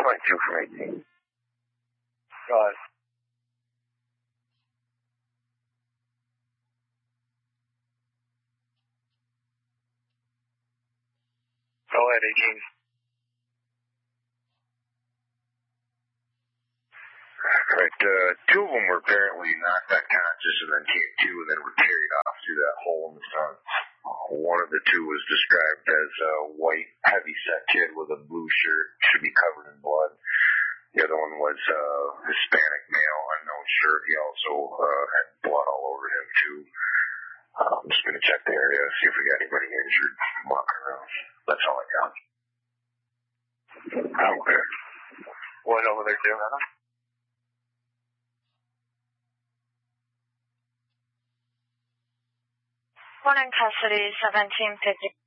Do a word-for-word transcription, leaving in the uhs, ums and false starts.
twenty-two from eighteen. Go ahead. Go ahead, eighteen. Right, uh, two of them were apparently knocked unconscious and then came to and then were carried off through that hole in the front. One of the two was described as a white, heavy-set kid with a blue shirt, should be covered in blood. The other one was a Hispanic male, unknown shirt. He also uh, had blood all over him, too. Uh, I'm just going to check the area, see if we got anybody injured walking around. That's all I got. Okay. One over there, too, Adam. One in custody, seventeen fifty.